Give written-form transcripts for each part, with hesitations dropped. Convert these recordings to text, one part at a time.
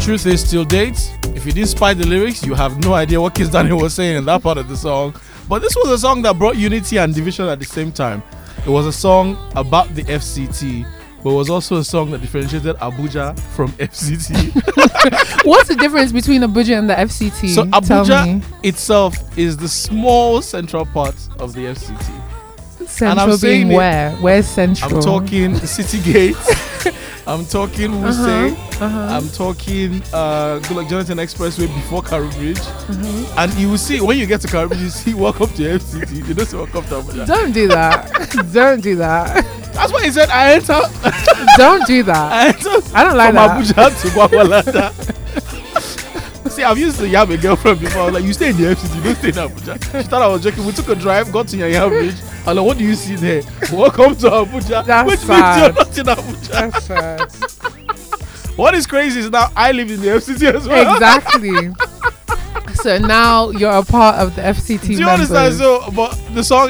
truth is, till date, if you didn't spy the lyrics, you have no idea what Kiss Daniel was saying in that part of the song. But this was a song that brought unity and division at the same time. It was a song about the FCT, but it was also a song that differentiated Abuja from FCT. What's the difference between Abuja and the FCT? So Abuja itself is the small central part of the FCT. Central being where? Where's Central? I'm talking City Gate. I'm talking Wuse. I'm talking Goodluck Jonathan Expressway before Carroll Bridge. And you will see, when you get to Carroll Bridge, you see welcome to FCT. You don't see welcome to Abuja. Don't do that. Don't do that. That's why he said I enter. Don't do that. I don't like from that. Abuja to Gwagwalada. See, I've used to yab a girlfriend before. I was like, you stay in the FCT, you don't stay in Abuja. She thought I was joking. We took a drive, got to Yaya Bridge. I was like, what do you see there? Welcome to Abuja. That's Which sad. means you're not in Abuja. That's sad. What is crazy is now I live in the FCT as well. Exactly. So now you're a part of the FCT. Do you understand? So, but the song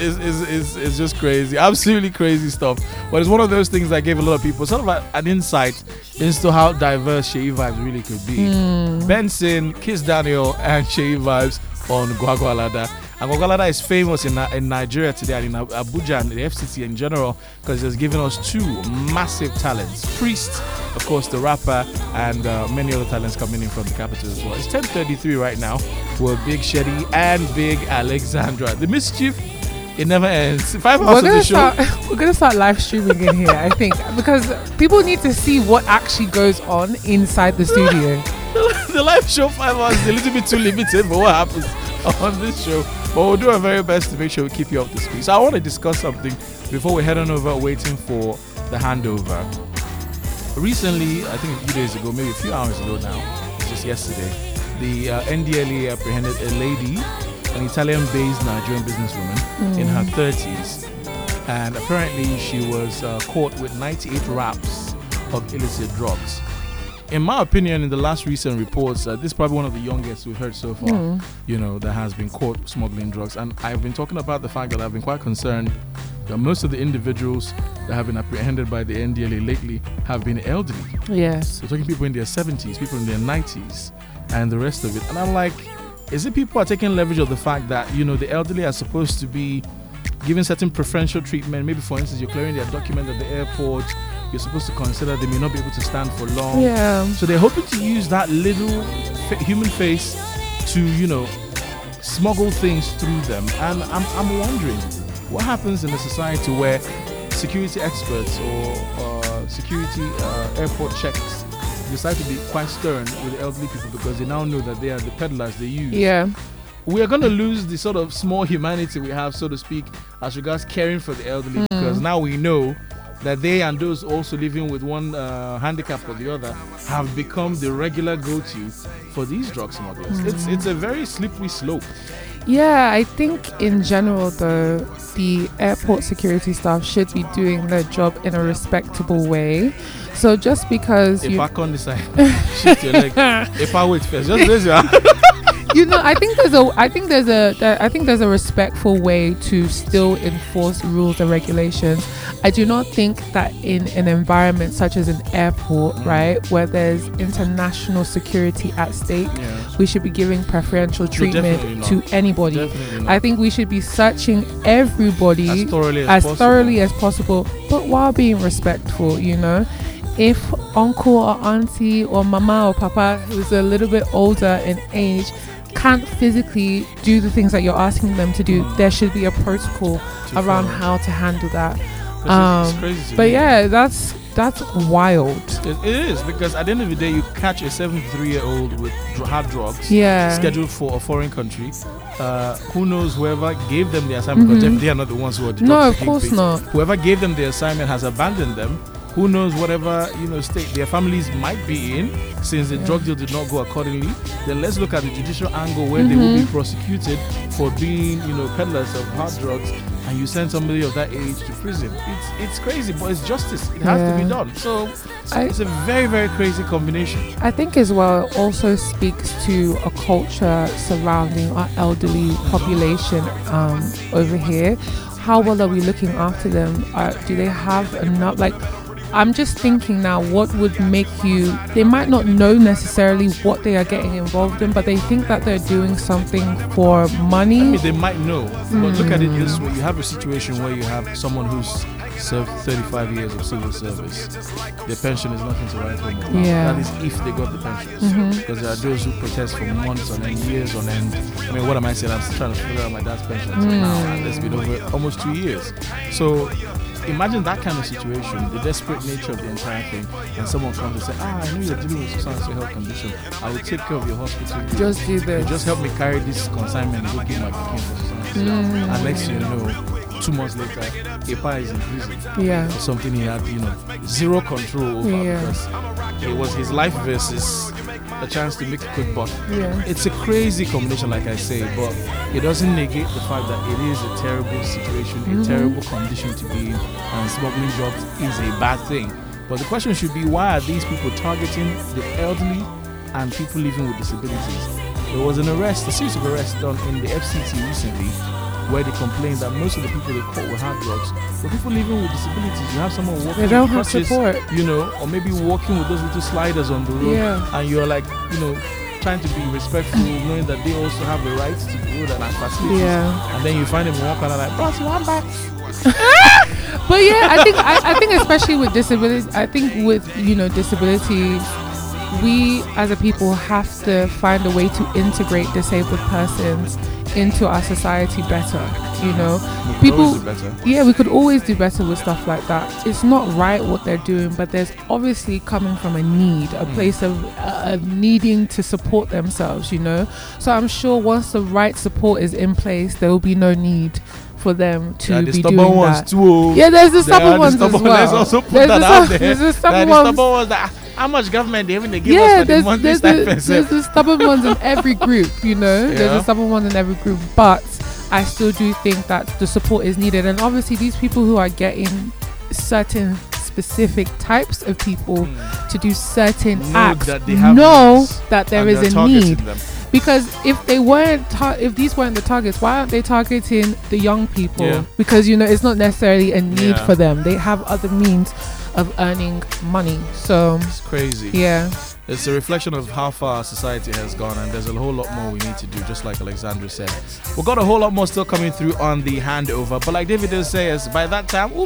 is just crazy, absolutely crazy stuff. But it's one of those things that gave a lot of people sort of an insight into how diverse Sheyi Vibes really could be. Benson, Kiss Daniel, and Sheyi Vibes on Gwagwalada. And Gwagwalada is famous in Nigeria today and in Abuja and the FCT in general because it has given us two massive talents. Priest, of course, the rapper, and many other talents coming in from the capital as well. It's 10:33 right now with Big Shetty and Big Alexandra. The mischief, it never ends. 5 hours of the show. We're going to start live streaming in here, I think, because people need to see what actually goes on inside the studio. The live show 5 hours is a little bit too limited for what happens on this show, but we'll do our very best to make sure we keep you up to speed. So I want to discuss something before we head on over waiting for the handover. Recently, I think a few days ago, maybe a few hours ago now, it's just yesterday, the NDLEA apprehended a lady, an Italian-based Nigerian businesswoman in her 30s, and apparently she was caught with 98 wraps of illicit drugs. In my opinion, in the last recent reports, this is probably one of the youngest we've heard so far, that has been caught smuggling drugs. And I've been talking about the fact that I've been quite concerned that most of the individuals that have been apprehended by the NDLA lately have been elderly. Yes. We're talking people in their 70s, people in their 90s, and the rest of it. And I'm like, is it people are taking leverage of the fact that, the elderly are supposed to be given certain preferential treatment? Maybe, for instance, you're clearing their document at the airport. You're supposed to consider they may not be able to stand for long. Yeah. So they're hoping to use that little human face to, smuggle things through them. And I'm wondering what happens in a society where security experts or security airport checks decide to be quite stern with the elderly people because they now know that they are the peddlers they use. Yeah. We are going to lose the sort of small humanity we have, so to speak, as regards caring for the elderly because now we know that they and those also living with one handicap or the other have become the regular go-to for these drug smugglers. It's a very slippery slope. Yeah, I think in general, though, the airport security staff should be doing their job in a respectable way. So just because if I can't decide, shift your leg. If I wait first, just raise your hand. I think there's a respectful way to still enforce rules and regulations. I do not think that in an environment such as an airport, right, where there's international security at stake, we should be giving preferential treatment to anybody. I think we should be searching everybody as thoroughly as possible, but while being respectful, If uncle or auntie or mama or papa who's a little bit older in age can't physically do the things that you're asking them to do, there should be a protocol around how to handle that. It's crazy but yeah, that's wild. It is, because at the end of the day, you catch a 73-year-old with hard drugs scheduled for a foreign country. Who knows, whoever gave them the assignment, because they are not the ones who are the drugs. No, of course not. Whoever gave them the assignment has abandoned them. Who knows whatever state their families might be in, since the drug deal did not go accordingly. Then let's look at the judicial angle where they will be prosecuted for being peddlers of hard drugs, and you send somebody of that age to prison. It's crazy, but it's justice. It has to be done. So it's a very, very crazy combination. I think as well it also speaks to a culture surrounding our elderly population over here. How well are we looking after them? Do they have enough? I'm just thinking now, what would make you, they might not know necessarily what they are getting involved in, but they think that they're doing something for money. I mean, they might know, but look at it this way. You have a situation where you have someone who's served 35 years of civil service. Their pension is nothing to write home about. Yeah. That is if they got the pensions. Because there are those who protest for months on end, years on end. I mean, what am I saying? I'm still trying to figure out my dad's pension until now, and it's been over almost 2 years. So imagine that kind of situation, the desperate nature of the entire thing, and someone comes and says, I know you're dealing with some health condition. I will take care of your hospital bill. Just do this. Just help me carry this consignment and go give my cooking for society. And next thing you know, 2 months later, Epa is in prison. Yeah. For something he had, zero control over, because it was his life versus a chance to make a quick buck. Yeah. It's a crazy combination, like I say, but it doesn't negate the fact that it is a terrible situation, a terrible condition to be in, and smuggling drugs is a bad thing. But the question should be, why are these people targeting the elderly and people living with disabilities? There was an arrest, a series of arrests done in the FCT recently, where they complained that most of the people they caught with hard drugs were people living with disabilities. You have someone walking They don't with have crutches, support. or maybe walking with those little sliders on the road, and you're like, trying to be respectful, knowing that they also have the rights to the road and have facilities. And then you find them walking and like, boss, one back. But yeah, I think especially with disabilities, I think with disabilities, we as a people have to find a way to integrate disabled persons into our society better. People, we could always do better with stuff like that. It's not right what they're doing, but there's obviously coming from a need, a place of needing to support themselves. So I'm sure once the right support is in place, there will be no need for them to be doing that. Yeah, there's the stubborn ones as well. Let's also put that out there. There's the stubborn ones that, how much government they give us for the monthly stipend? There's the stubborn ones in every group, There's the stubborn ones in every group, but I still do think that the support is needed. And obviously these people who are getting certain specific types of people to do certain acts know that there is a need. Because if these weren't the targets, why aren't they targeting the young people? Because it's not necessarily a need for them. They have other means of earning money. So it's crazy. Yeah. It's a reflection of how far our society has gone, and there's a whole lot more we need to do, just like Alexandra said. We've got a whole lot more still coming through on the handover, but like David says, by that time, we'll